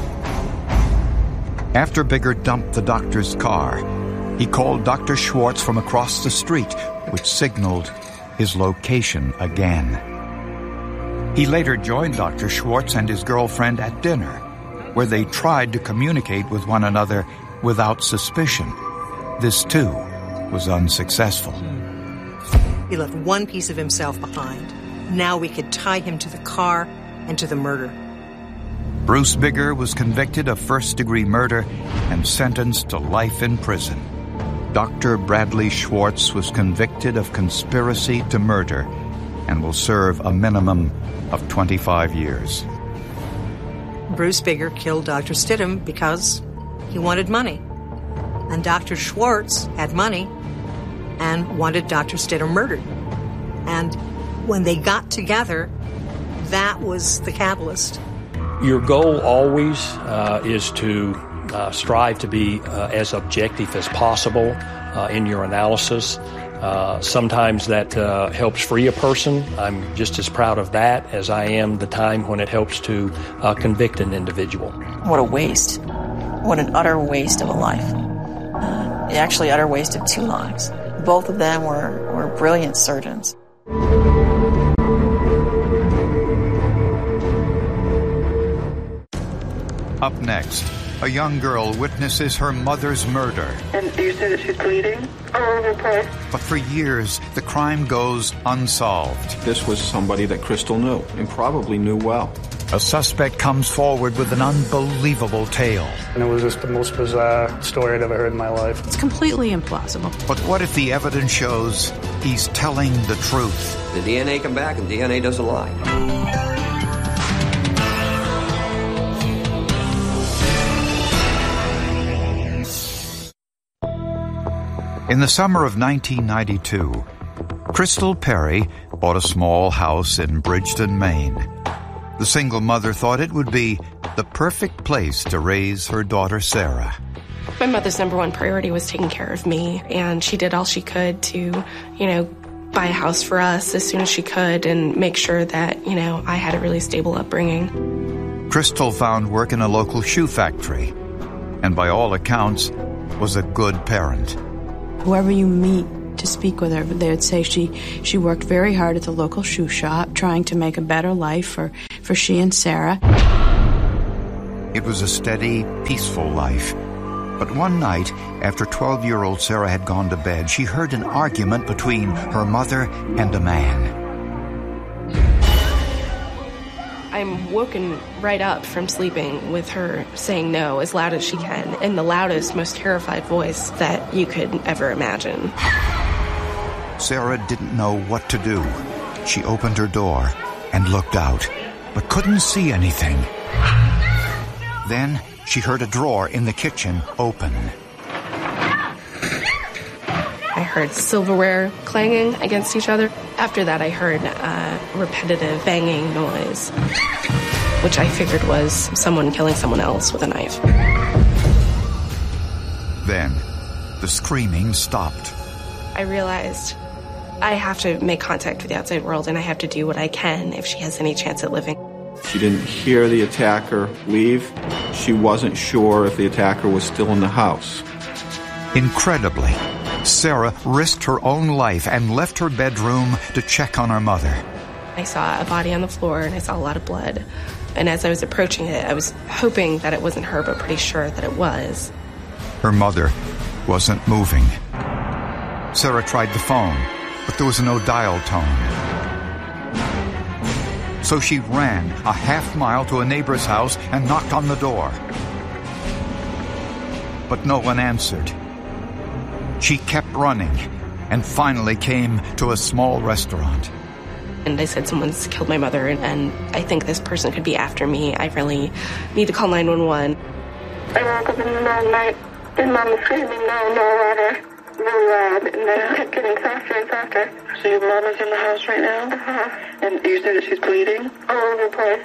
[SPEAKER 1] After Beggar dumped the doctor's car, he called Dr. Schwartz from across the street, which signaled his location again. He later joined Dr. Schwartz and his girlfriend at dinner, where they tried to communicate with one another without suspicion. This, too, was unsuccessful.
[SPEAKER 11] He left one piece of himself behind. Now we could tie him to the car and to the murder.
[SPEAKER 1] Bruce Beggar was convicted of first-degree murder and sentenced to life in prison. Dr. Bradley Schwartz was convicted of conspiracy to murder and will serve a minimum of 25 years.
[SPEAKER 11] Bruce Beggar killed Dr. Stidham because he wanted money. And Dr. Schwartz had money and wanted Dr. Stidham murdered. And when they got together, that was the catalyst.
[SPEAKER 8] Your goal always is to strive to be as objective as possible in your analysis. Sometimes that helps free a person. I'm just as proud of that as I am the time when it helps to convict an individual.
[SPEAKER 7] What a waste. What an utter waste of a life. Actually, utter waste of 2 lives. Both of them were brilliant surgeons.
[SPEAKER 1] Up next, a young girl witnesses her mother's murder.
[SPEAKER 9] And do you say that she's bleeding all over the place?
[SPEAKER 1] But for years, the crime goes unsolved.
[SPEAKER 15] This was somebody that Crystal knew, and probably knew well.
[SPEAKER 1] A suspect comes forward with an unbelievable tale.
[SPEAKER 18] And it was just the most bizarre story I'd ever heard in my life.
[SPEAKER 25] It's completely implausible.
[SPEAKER 1] But what if the evidence shows he's telling the truth?
[SPEAKER 26] The DNA come back and DNA doesn't lie.
[SPEAKER 1] In the summer of 1992, Crystal Perry bought a small house in Bridgeton, Maine. The single mother thought it would be the perfect place to raise her daughter, Sarah.
[SPEAKER 27] My mother's number one priority was taking care of me, and she did all she could to, buy a house for us as soon as she could and make sure that, I had a really stable upbringing.
[SPEAKER 1] Crystal found work in a local shoe factory, and by all accounts, was a good parent.
[SPEAKER 28] Whoever you meet
[SPEAKER 3] to speak with her. They would say she worked very hard at the local shoe shop, trying to make a better life for she and Sarah.
[SPEAKER 1] It was a steady, peaceful life. But one night, after 12-year-old Sarah had gone to bed, she heard an argument between her mother and a man.
[SPEAKER 27] I'm woken right up from sleeping with her saying no as loud as she can, in the loudest, most terrified voice that you could ever imagine.
[SPEAKER 1] Sarah didn't know what to do. She opened her door and looked out, but couldn't see anything. Then she heard a drawer in the kitchen open.
[SPEAKER 27] I heard silverware clanging against each other. After that, I heard a repetitive banging noise, which I figured was someone killing someone else with a knife.
[SPEAKER 1] Then, the screaming stopped.
[SPEAKER 27] I realized I have to make contact with the outside world, and I have to do what I can if she has any chance at living.
[SPEAKER 15] She didn't hear the attacker leave. She wasn't sure if the attacker was still in the house.
[SPEAKER 1] Incredibly, Sarah risked her own life and left her bedroom to check on her mother.
[SPEAKER 27] I saw a body on the floor, and I saw a lot of blood. And as I was approaching it, I was hoping that it wasn't her, but pretty sure that it was.
[SPEAKER 1] Her mother wasn't moving. Sarah tried the phone, but there was no dial tone. So she ran a half-mile to a neighbor's house and knocked on the door. But no one answered. She kept running and finally came to a small restaurant.
[SPEAKER 27] And I said, someone's killed my mother, and I think this person could be after me. I really need to call 911.
[SPEAKER 9] I woke up in the middle of the night, and Mom was screaming, no water, really loud, and then it kept getting faster and faster. So your mom is in the house right now? Uh-huh. And you said that she's bleeding all over the place?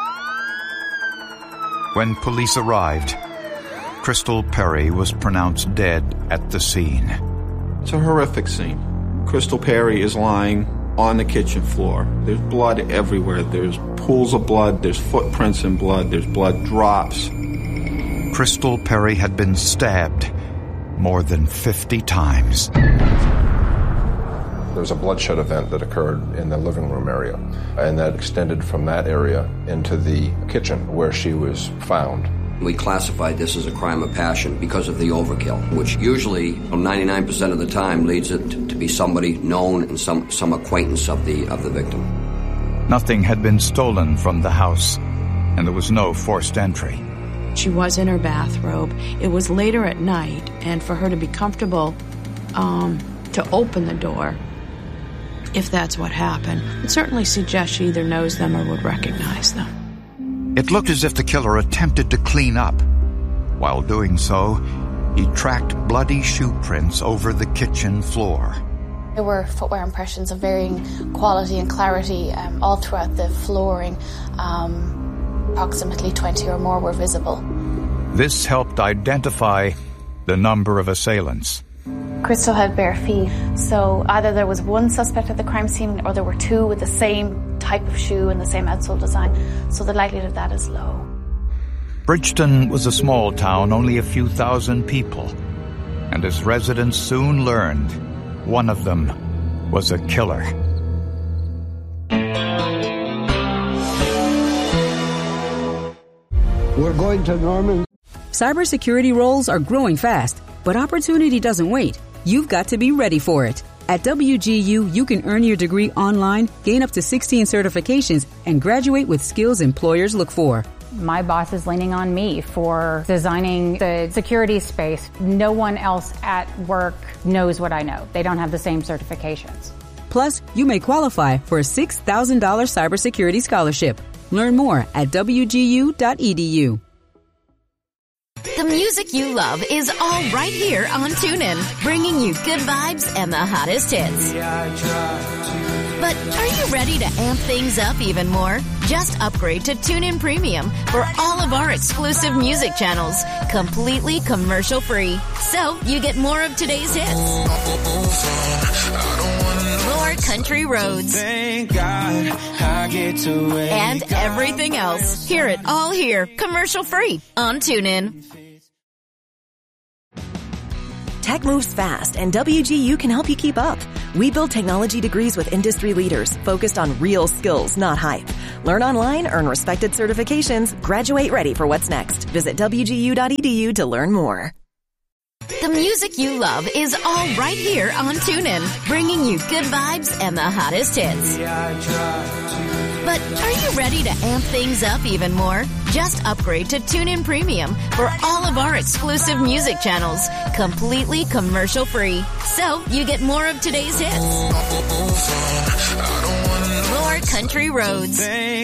[SPEAKER 1] When police arrived, Crystal Perry was pronounced dead at the scene.
[SPEAKER 15] It's a horrific scene. Crystal Perry is lying on the kitchen floor. There's blood everywhere. There's pools of blood. There's footprints in blood. There's blood drops.
[SPEAKER 1] Crystal Perry had been stabbed more than 50 times.
[SPEAKER 12] There was a bloodshed event that occurred in the living room area, and that extended from that area into the kitchen where she was found.
[SPEAKER 26] We classified this as a crime of passion because of the overkill, which usually, 99% of the time, leads it to be somebody known and some acquaintance of the victim.
[SPEAKER 1] Nothing had been stolen from the house, and there was no forced entry.
[SPEAKER 3] She was in her bathrobe. It was later at night, and for her to be comfortable to open the door, if that's what happened, it certainly suggests she either knows them or would recognize them.
[SPEAKER 1] It looked as if the killer attempted to clean up. While doing so, he tracked bloody shoe prints over the kitchen floor.
[SPEAKER 17] There were footwear impressions of varying quality and clarity all throughout the flooring. Approximately 20 or more were visible.
[SPEAKER 1] This helped identify the number of assailants.
[SPEAKER 17] Crystal had bare feet, so either there was one suspect at the crime scene or there were two with the same type of shoe and the same outsole design, so the likelihood of that is low.
[SPEAKER 1] Bridgeton was a small town, only a few thousand people, and as residents soon learned, one of them was a killer.
[SPEAKER 20] We're going to Norman.
[SPEAKER 23] Cybersecurity roles are growing fast, but opportunity doesn't wait. You've got to be ready for it. At WGU, you can earn your degree online, gain up to 16 certifications, and graduate with skills employers look for.
[SPEAKER 24] My boss is leaning on me for designing the security space. No one else at work knows what I know. They don't have the same certifications.
[SPEAKER 23] Plus, you may qualify for a $6,000 cybersecurity scholarship. Learn more at wgu.edu.
[SPEAKER 13] The music you love is all right here on TuneIn, bringing you good vibes and the hottest hits. But are you ready to amp things up even more? Just upgrade to TuneIn Premium for all of our exclusive music channels, completely commercial-free. So you get more of today's hits, more country roads,
[SPEAKER 16] Thank God I get to wake
[SPEAKER 13] and everything else. Hear it all here, commercial-free on TuneIn.
[SPEAKER 2] Tech moves fast, and WGU can help you keep up. We build technology degrees with industry leaders focused on real skills, not hype. Learn online, earn respected certifications, graduate ready for what's next. Visit WGU.edu to learn more.
[SPEAKER 13] The music you love is all right here on TuneIn, bringing you good vibes and the hottest hits. But are you ready to amp things up even more? Just upgrade to TuneIn Premium for all of our exclusive music channels, completely commercial-free. So you get more of today's hits, more country roads,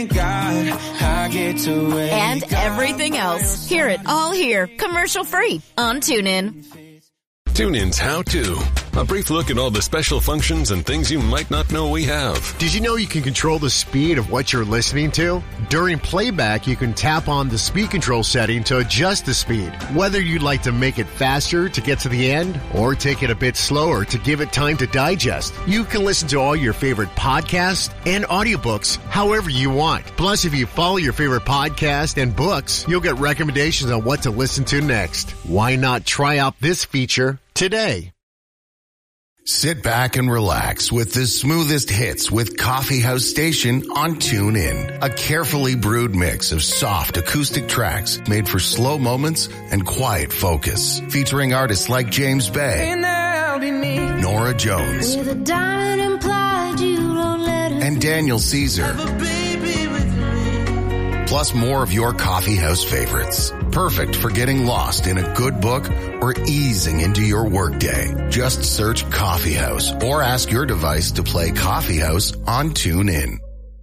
[SPEAKER 13] and everything else. Hear it all here, commercial-free on TuneIn.
[SPEAKER 4] TuneIn's How To. A brief look at all the special functions and things you might not know we have.
[SPEAKER 10] Did you know you can control the speed of what you're listening to? During playback, you can tap on the speed control setting to adjust the speed. Whether you'd like to make it faster to get to the end or take it a bit slower to give it time to digest, you can listen to all your favorite podcasts and audiobooks however you want. Plus, if you follow your favorite podcast and books, you'll get recommendations on what to listen to next. Why not try out this feature today?
[SPEAKER 14] Sit back and relax with the smoothest hits with Coffee House Station on TuneIn. A carefully brewed mix of soft acoustic tracks made for slow moments and quiet focus. Featuring artists like James Bay, Nora Jones, and Daniel Caesar. Plus more of your coffee house favorites. Perfect for getting lost in a good book or easing into your workday. Just search Coffee House or ask your device to play Coffee House on TuneIn.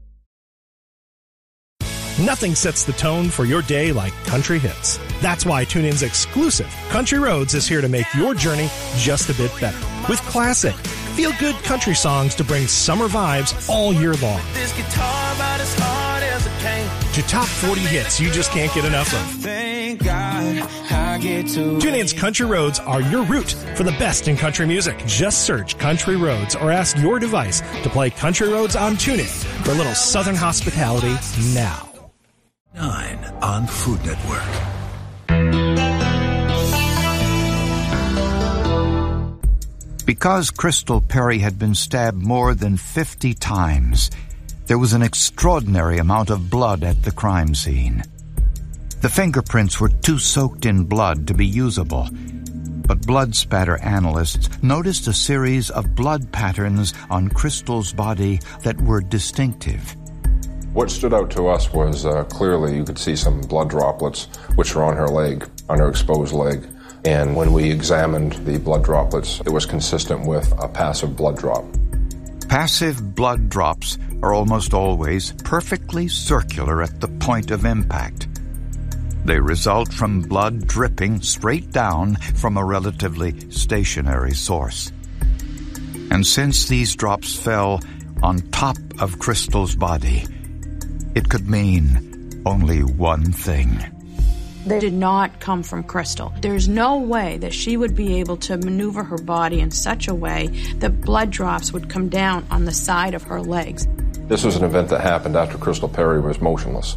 [SPEAKER 22] Nothing sets the tone for your day like country hits. That's why TuneIn's exclusive Country Roads is here to make your journey just a bit better. With classic, feel-good country songs to bring summer vibes all year long.
[SPEAKER 16] This guitar about as hard as it came.
[SPEAKER 22] To top 40 hits you just can't get enough of.
[SPEAKER 16] Thank God I get to
[SPEAKER 22] TuneIn's Country Roads are your route for the best in country music. Just search Country Roads or ask your device to play Country Roads on TuneIn for a little Southern hospitality now.
[SPEAKER 19] 9 on Food Network.
[SPEAKER 1] Because Crystal Perry had been stabbed more than 50 times, there was an extraordinary amount of blood at the crime scene. The fingerprints were too soaked in blood to be usable, but blood spatter analysts noticed a series of blood patterns on Crystal's body that were distinctive.
[SPEAKER 12] What stood out to us was clearly you could see some blood droplets which were on her leg, on her exposed leg. And when we examined the blood droplets, it was consistent with a passive blood drop.
[SPEAKER 1] Passive blood drops are almost always perfectly circular at the point of impact. They result from blood dripping straight down from a relatively stationary source. And since these drops fell on top of Crystal's body, it could mean only one thing.
[SPEAKER 3] They did not come from Crystal. There's no way that she would be able to maneuver her body in such a way that blood drops would come down on the side of her legs.
[SPEAKER 12] This was an event that happened after Crystal Perry was motionless.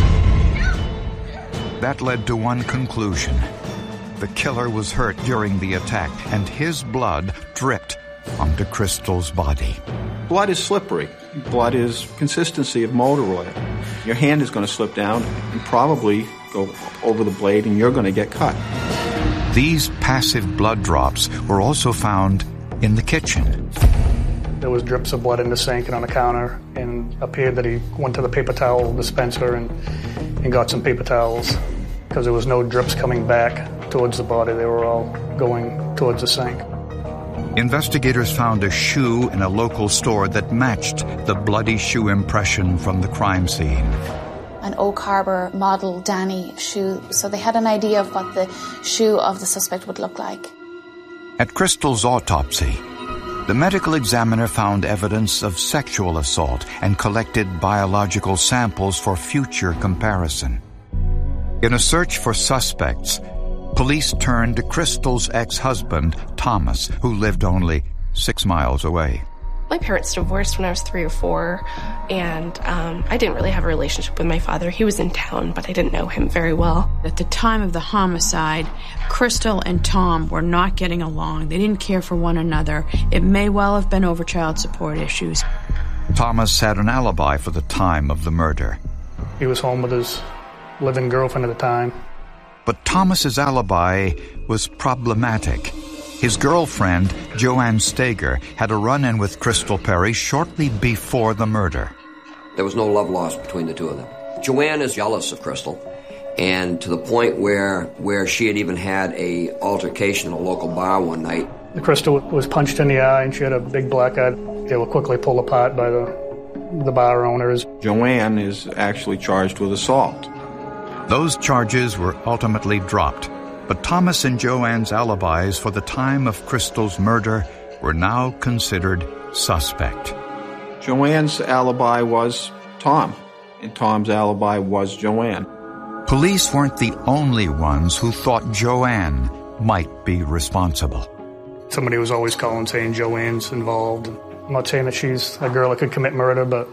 [SPEAKER 1] That led to one conclusion. The killer was hurt during the attack, and his blood dripped onto Crystal's body.
[SPEAKER 15] Blood is slippery. Blood is consistency of motor oil. Your hand is going to slip down and probably go over the blade, and you're going to get cut.
[SPEAKER 1] These passive blood drops were also found in the kitchen.
[SPEAKER 18] There was drips of blood in the sink and on the counter, and appeared that he went to the paper towel dispenser and got some paper towels, because there was no drips coming back towards the body. They were all going towards the sink.
[SPEAKER 1] Investigators found a shoe in a local store that matched the bloody shoe impression from the crime scene.
[SPEAKER 17] An Oak Harbor model Danny shoe, so they had an idea of what the shoe of the suspect would look like.
[SPEAKER 1] At Crystal's autopsy, the medical examiner found evidence of sexual assault and collected biological samples for future comparison. In a search for suspects, police turned to Crystal's ex-husband, Thomas, who lived only 6 miles away.
[SPEAKER 27] My parents divorced when I was 3 or 4, and I didn't really have a relationship with my father. He was in town, but I didn't know him very well.
[SPEAKER 3] At the time of the homicide, Crystal and Tom were not getting along. They didn't care for one another. It may well have been over child support issues.
[SPEAKER 1] Thomas had an alibi for the time of the murder.
[SPEAKER 18] He was home with his living girlfriend at the time.
[SPEAKER 1] But Thomas's alibi was problematic. His girlfriend, Joanne Steger, had a run-in with Crystal Perry shortly before the murder.
[SPEAKER 26] There was no love lost between the two of them. Joanne is jealous of Crystal, and to the point where she had even had a altercation in a local bar one night.
[SPEAKER 18] Crystal was punched in the eye, and she had a big black eye. They were quickly pulled apart by the bar owners.
[SPEAKER 15] Joanne is actually charged with assault.
[SPEAKER 1] Those charges were ultimately dropped, but Thomas and Joanne's alibis for the time of Crystal's murder were now considered suspect.
[SPEAKER 15] Joanne's alibi was Tom, and Tom's alibi was Joanne.
[SPEAKER 1] Police weren't the only ones who thought Joanne might be responsible.
[SPEAKER 18] Somebody was always calling saying Joanne's involved. I'm not saying that she's a girl that could commit murder, but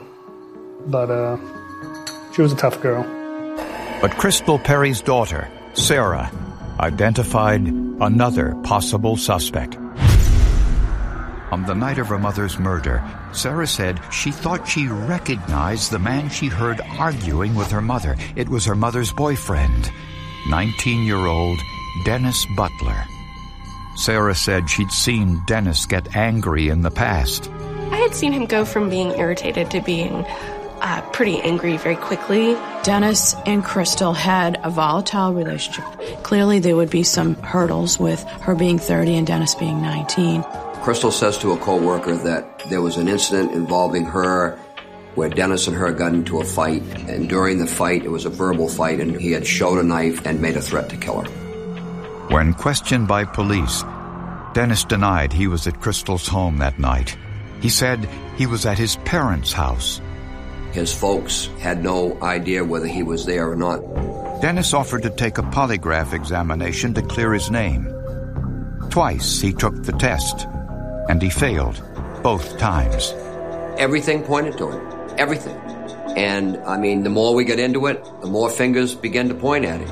[SPEAKER 18] she was a tough girl.
[SPEAKER 1] But Crystal Perry's daughter, Sarah, identified another possible suspect. On the night of her mother's murder, Sarah said she thought she recognized the man she heard arguing with her mother. It was her mother's boyfriend, 19-year-old Dennis Butler. Sarah said she'd seen Dennis get angry in the past.
[SPEAKER 27] I had seen him go from being irritated to being pretty angry very quickly.
[SPEAKER 3] Dennis and Crystal had a volatile relationship. Clearly there would be some hurdles with her being 30 and Dennis being 19.
[SPEAKER 26] Crystal says to a co-worker that there was an incident involving her where Dennis and her got into a fight, and during the fight, it was a verbal fight, and he had showed a knife and made a threat to kill her.
[SPEAKER 1] When questioned by police, Dennis denied he was at Crystal's home that night. He said he was at his parents' house.
[SPEAKER 26] His folks had no idea whether he was there or not.
[SPEAKER 1] Dennis offered to take a polygraph examination to clear his name. Twice he took the test, and he failed both times.
[SPEAKER 26] Everything pointed to him. Everything. And, I mean, the more we got into it, the more fingers began to point at it.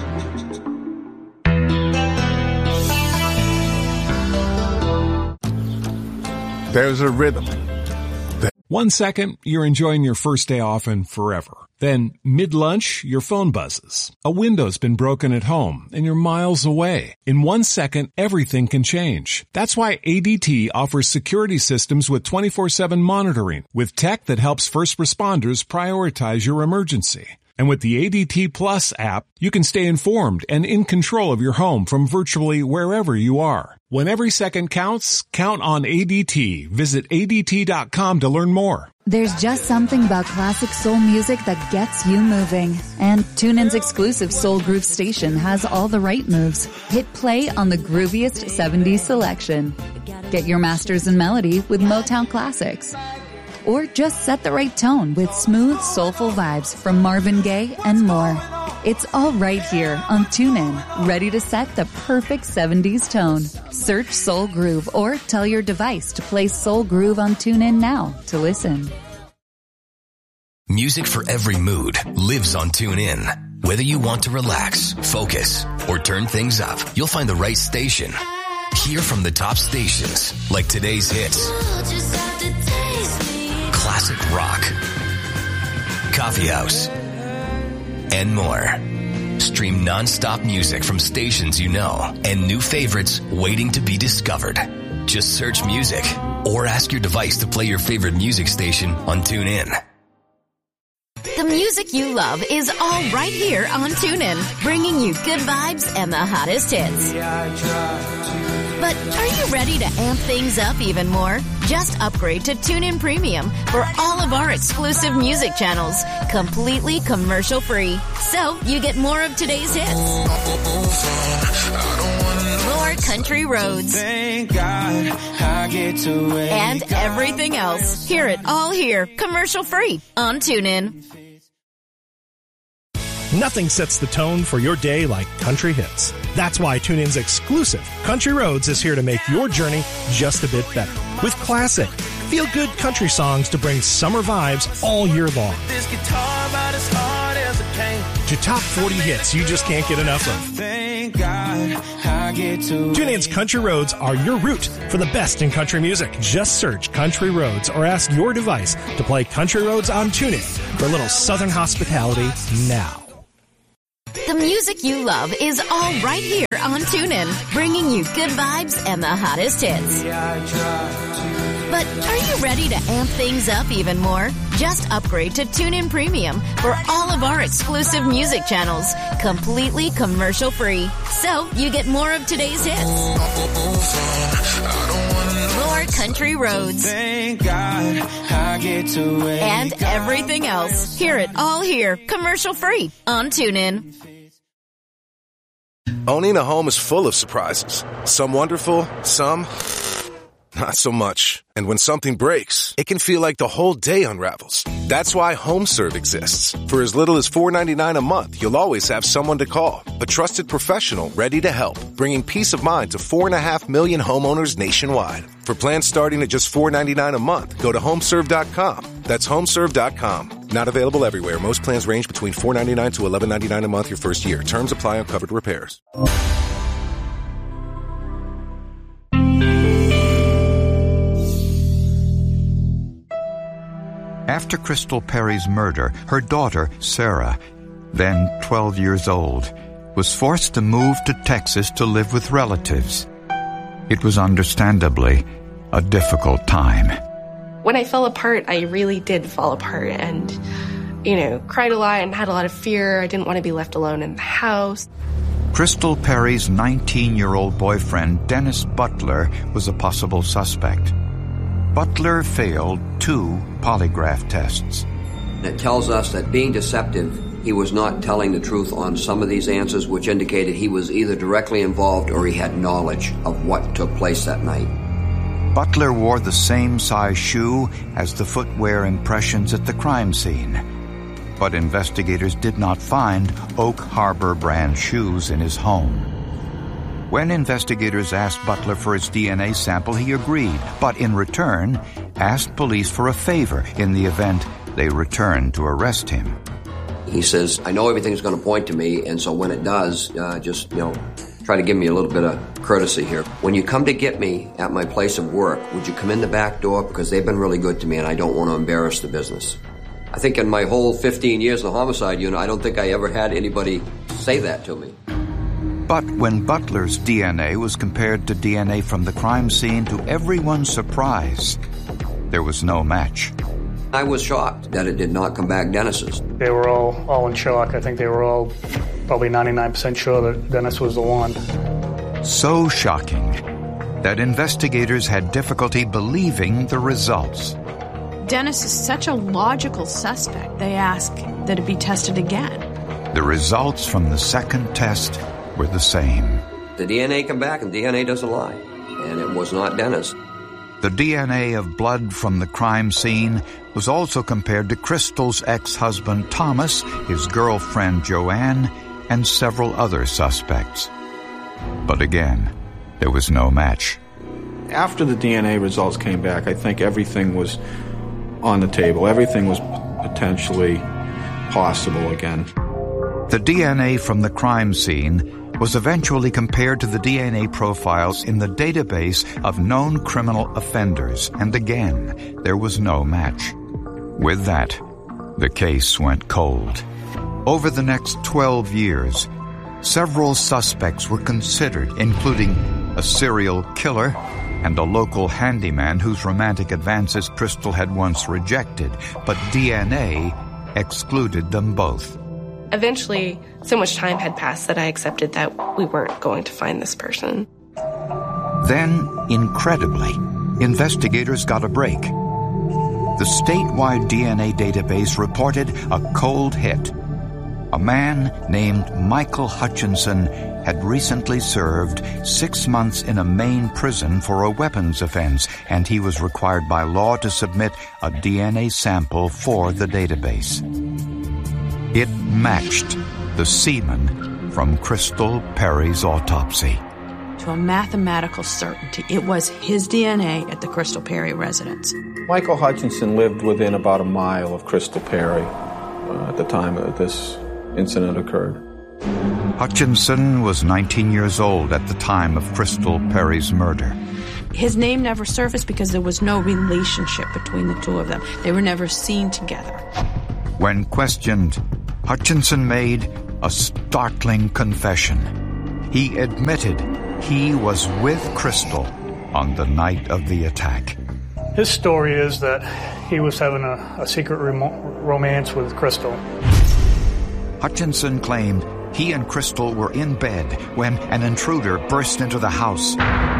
[SPEAKER 5] There's a rhythm.
[SPEAKER 6] 1 second, you're enjoying your first day off and forever. Then, mid-lunch, your phone buzzes. A window's been broken at home, and you're miles away. In 1 second, everything can change. That's why ADT offers security systems with 24/7 monitoring, with tech that helps first responders prioritize your emergency. And with the ADT Plus app, you can stay informed and in control of your home from virtually wherever you are. When every second counts, count on ADT. Visit ADT.com to learn more.
[SPEAKER 8] There's just something about classic soul music that gets you moving. And TuneIn's exclusive Soul Groove station has all the right moves. Hit play on the grooviest 70s selection. Get your masters in melody with Motown classics. Or just set the right tone with smooth, soulful vibes from Marvin Gaye and more. It's all right here on TuneIn, ready to set the perfect 70s tone. Search Soul Groove or tell your device to play Soul Groove on TuneIn now to listen.
[SPEAKER 11] Music for every mood lives on TuneIn. Whether you want to relax, focus, or turn things up, you'll find the right station. Hear from the top stations like today's hits, classic rock, coffee house, and more. Stream non-stop music from stations you know and new favorites waiting to be discovered. Just search music or ask your device to play your favorite music station on TuneIn.
[SPEAKER 13] The music you love is all right here on TuneIn, bringing you good vibes and the hottest hits. But are you ready to amp things up even more? Just upgrade to TuneIn Premium for all of our exclusive music channels, completely commercial-free. So you get more of today's hits, more country roads, and everything else. Hear it all here, commercial-free on TuneIn.
[SPEAKER 22] Nothing sets the tone for your day like country hits. That's why TuneIn's exclusive Country Roads is here to make your journey just a bit better. With classic, feel-good country songs to bring summer vibes all year long.
[SPEAKER 16] This guitar about as hard as it came.
[SPEAKER 22] To top 40 hits you just can't get enough of.
[SPEAKER 16] Thank God. get to
[SPEAKER 22] TuneIn's Country Roads are your route for the best in country music. Just search Country Roads or ask your device to play Country Roads on TuneIn for a little Southern hospitality now.
[SPEAKER 13] The music you love is all right here on TuneIn, bringing you good vibes and the hottest hits. But are you ready to amp things up even more? Just upgrade to TuneIn Premium for all of our exclusive music channels, completely commercial-free. So you get more of today's hits. More country roads.
[SPEAKER 16] Thank God I get to wake
[SPEAKER 13] and everything else. Hear it all here, commercial-free on TuneIn.
[SPEAKER 7] Owning a home is full of surprises. Some wonderful, some not so much. And when something breaks, it can feel like the whole day unravels. That's why HomeServe exists. For as little as $4.99 a month, you'll always have someone to call. A trusted professional ready to help, bringing peace of mind to 4.5 million homeowners nationwide. For plans starting at just $4.99 a month, go to HomeServe.com. That's HomeServe.com. Not available everywhere. Most plans range between $4.99 to $11.99 a month your first year. Terms apply on covered repairs.
[SPEAKER 1] After Crystal Perry's murder, her daughter, Sarah, then 12 years old, was forced to move to Texas to live with relatives. It was understandably a difficult time.
[SPEAKER 27] When I fell apart, I really did fall apart and, cried a lot and had a lot of fear. I didn't want to be left alone in the house.
[SPEAKER 1] Crystal Perry's 19-year-old boyfriend, Dennis Butler, was a possible suspect. Butler failed 2 polygraph tests.
[SPEAKER 26] It tells us that being deceptive, he was not telling the truth on some of these answers, which indicated he was either directly involved or he had knowledge of what took place that night.
[SPEAKER 1] Butler wore the same size shoe as the footwear impressions at the crime scene. But investigators did not find Oak Harbor brand shoes in his home. When investigators asked Butler for his DNA sample, he agreed, but in return, asked police for a favor in the event they returned to arrest him.
[SPEAKER 26] He says, I know everything's going to point to me, and so when it does, just try to give me a little bit of courtesy here. When you come to get me at my place of work, would you come in the back door? Because they've been really good to me, and I don't want to embarrass the business. I think in my whole 15 years in the homicide unit, I don't think I ever had anybody say that to me.
[SPEAKER 1] But when Butler's DNA was compared to DNA from the crime scene, to everyone's surprise, there was no match.
[SPEAKER 26] I was shocked that it did not come back Dennis's.
[SPEAKER 18] They were all in shock. I think they were all probably 99% sure that Dennis was the one.
[SPEAKER 1] So shocking that investigators had difficulty believing the results.
[SPEAKER 3] Dennis is such a logical suspect, they asked that it be tested again.
[SPEAKER 1] The results from the second test were the same.
[SPEAKER 26] The DNA come back and DNA doesn't lie. And it was not Dennis.
[SPEAKER 1] The DNA of blood from the crime scene was also compared to Crystal's ex-husband Thomas, his girlfriend Joanne, and several other suspects. But again, there was no match.
[SPEAKER 15] After the DNA results came back, I think everything was on the table. Everything was potentially possible again.
[SPEAKER 1] The DNA from the crime scene was eventually compared to the DNA profiles in the database of known criminal offenders, and again, there was no match. With that, the case went cold. Over the next 12 years, several suspects were considered, including a serial killer and a local handyman whose romantic advances Crystal had once rejected, but DNA excluded them both.
[SPEAKER 27] Eventually, so much time had passed that I accepted that we weren't going to find this person.
[SPEAKER 1] Then, incredibly, investigators got a break. The statewide DNA database reported a cold hit. A man named Michael Hutchinson had recently served 6 months in a Maine prison for a weapons offense, and he was required by law to submit a DNA sample for the database. It matched the semen from Crystal Perry's autopsy.
[SPEAKER 3] To a mathematical certainty, it was his DNA at the Crystal Perry residence.
[SPEAKER 15] Michael Hutchinson lived within about a mile of Crystal Perry at the time that this incident occurred.
[SPEAKER 1] Hutchinson was 19 years old at the time of Crystal Perry's murder.
[SPEAKER 3] His name never surfaced because there was no relationship between the two of them. They were never seen together.
[SPEAKER 1] When questioned, Hutchinson made a startling confession. He admitted he was with Crystal on the night of the attack.
[SPEAKER 18] His story is that he was having a secret romance with Crystal.
[SPEAKER 1] Hutchinson claimed he and Crystal were in bed when an intruder burst into the house.